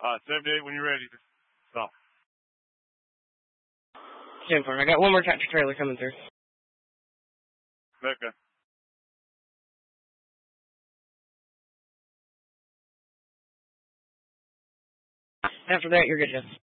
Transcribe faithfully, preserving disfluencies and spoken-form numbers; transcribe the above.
Uh, seventy-eight when you're ready. Stop. ten four. I got one more tractor trailer coming through. Okay. After that, you're good, Jeff.